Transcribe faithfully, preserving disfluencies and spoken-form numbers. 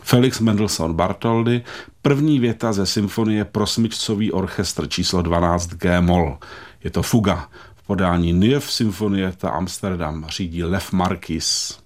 Felix Mendelssohn Bartholdy, první věta ze symfonie pro smyčcový orchestr číslo dvanáct G-moll. Je to fuga v podání Nieuwe Sinfonietta Amsterdam, řídí Lev Marquis.